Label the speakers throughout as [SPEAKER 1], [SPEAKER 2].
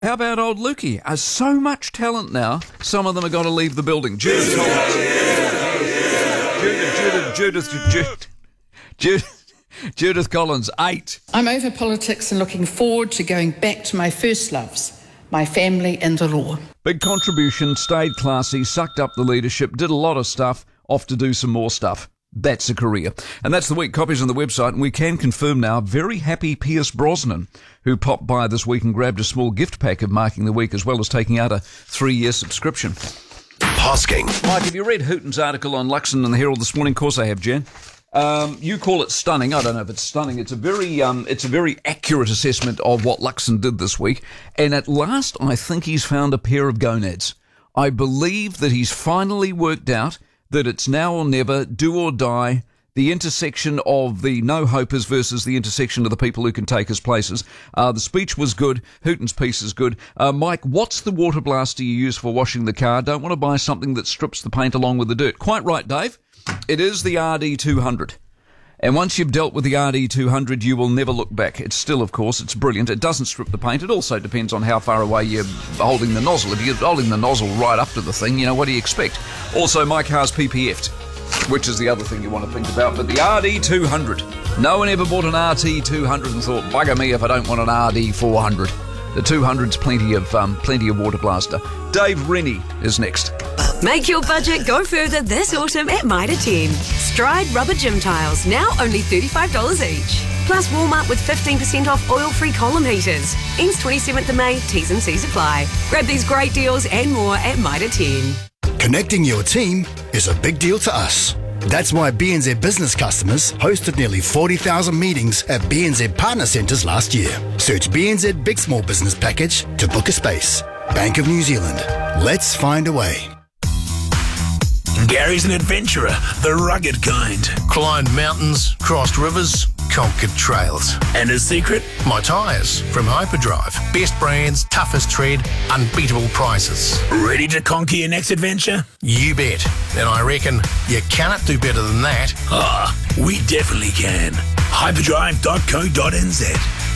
[SPEAKER 1] How about old Lukey? So much talent now, some of them have got to leave the building. Judith Collins, 8.
[SPEAKER 2] I'm over politics and looking forward to going back to my first loves, my family and the law.
[SPEAKER 1] Big contribution, stayed classy, sucked up the leadership, did a lot of stuff, off to do some more stuff. That's a career. And that's the week. Copies on the website. And we can confirm now, very happy Pierce Brosnan, who popped by this week and grabbed a small gift pack of Marking the Week, as well as taking out a 3-year subscription.
[SPEAKER 3] Hosking.
[SPEAKER 1] Mike, have you read Hooton's article on Luxon and the Herald this morning? Of course I have, Jen. You call it stunning. I don't know if it's stunning. It's a very accurate assessment of what Luxon did this week. And at last, I think he's found a pair of gonads. I believe that he's finally worked out that it's now or never, do or die, the intersection of the no-hopers versus the intersection of the people who can take us places. The speech was good. Hooton's piece is good. Mike, what's the water blaster you use for washing the car? Don't want to buy something that strips the paint along with the dirt. Quite right, Dave. It is the RD200. And once you've dealt with the RD200, you will never look back. It's still, of course, it's brilliant. It doesn't strip the paint. It also depends on how far away you're holding the nozzle. If you're holding the nozzle right up to the thing, what do you expect? Also, my car's PPF'd, which is the other thing you want to think about. But the RD200. No one ever bought an RT200 and thought, bugger me if I don't want an RD400. The 200's plenty of water blaster. Dave Rennie is next.
[SPEAKER 4] Make your budget go further this autumn at Mitre 10. Stride rubber gym tiles, now only $35 each. Plus Walmart with 15% off oil-free column heaters. Ends 27th of May, T's and C's apply. Grab these great deals and more at Mitre 10.
[SPEAKER 3] Connecting your team is a big deal to us. That's why BNZ business customers hosted nearly 40,000 meetings at BNZ Partner Centres last year. Search BNZ Big Small Business Package to book a space. Bank of New Zealand. Let's find a way.
[SPEAKER 5] Gary's an adventurer, the rugged kind.
[SPEAKER 6] Climbed mountains, crossed rivers, conquered trails.
[SPEAKER 5] And his secret?
[SPEAKER 6] My tyres from Hyperdrive. Best brands, toughest tread, unbeatable prices.
[SPEAKER 5] Ready to conquer your next adventure?
[SPEAKER 6] You bet. And I reckon you cannot do better than that.
[SPEAKER 5] We definitely can. Hyperdrive.co.nz.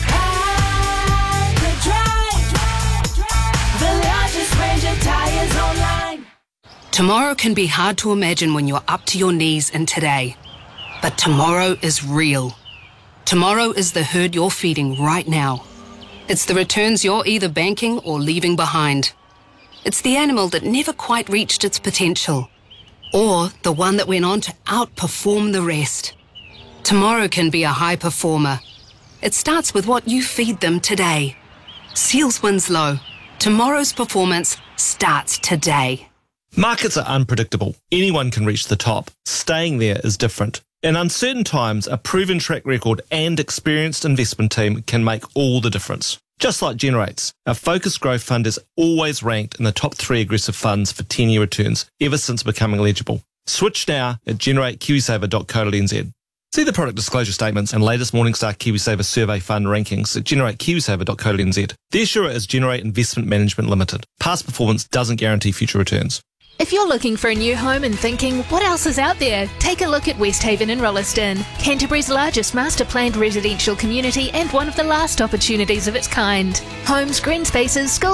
[SPEAKER 7] Hyperdrive, the largest range of tyres online.
[SPEAKER 4] Tomorrow can be hard to imagine when you're up to your knees in today. But tomorrow is real. Tomorrow is the herd you're feeding right now. It's the returns you're either banking or leaving behind. It's the animal that never quite reached its potential. Or the one that went on to outperform the rest. Tomorrow can be a high performer. It starts with what you feed them today. Seals Winslow. Tomorrow's performance starts today.
[SPEAKER 8] Markets are unpredictable. Anyone can reach the top. Staying there is different. In uncertain times, a proven track record and experienced investment team can make all the difference. Just like Generates, our focused growth fund is always ranked in the top 3 aggressive funds for 10-year returns ever since becoming eligible. Switch now at generatekiwisaver.co.nz. See the product disclosure statements and latest Morningstar KiwiSaver survey fund rankings at generatekiwisaver.co.nz. The issuer is Generate Investment Management Limited. Past performance doesn't guarantee future returns.
[SPEAKER 9] If you're looking for a new home and thinking, what else is out there? Take a look at Westhaven in Rolleston, Canterbury's largest master-planned residential community and one of the last opportunities of its kind. Homes, green spaces, schools,